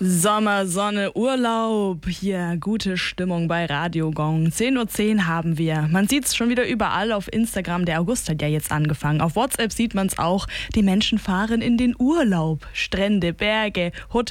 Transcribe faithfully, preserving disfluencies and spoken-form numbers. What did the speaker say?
Sommer, Sonne, Urlaub. Hier gute Stimmung bei Radio Gong. zehn Uhr zehn haben wir. Man sieht es schon wieder überall auf Instagram. Der August hat ja jetzt angefangen. Auf WhatsApp sieht man es auch. Die Menschen fahren in den Urlaub. Strände, Berge, Hotels.